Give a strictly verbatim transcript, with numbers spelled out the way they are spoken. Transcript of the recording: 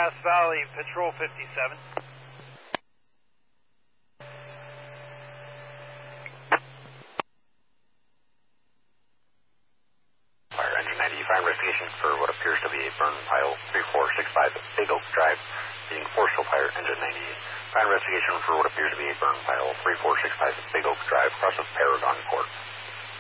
Grass Valley, Patrol fifty-seven. Fire engine ninety, fire investigation for what appears to be a burn pile, three four six five Big Oak Drive, being forceful fire engine ninety. Fire investigation for what appears to be a burn pile, three four six five Big Oak Drive, across of Paragon Court.